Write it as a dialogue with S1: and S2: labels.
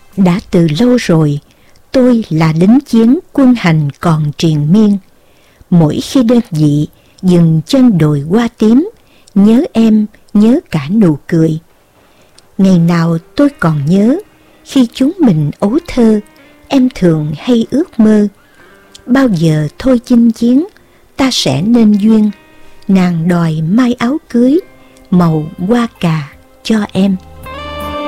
S1: Đã từ lâu rồi, tôi là lính chiến quân hành còn triền miên. Mỗi khi đơn vị dừng chân đồi hoa tím, nhớ em, nhớ cả nụ cười. Ngày nào tôi còn nhớ, khi chúng mình ấu thơ, em thường hay ước mơ. Bao giờ thôi chinh chiến, ta sẽ nên duyên, nàng đòi mai áo cưới, màu hoa cà cho em.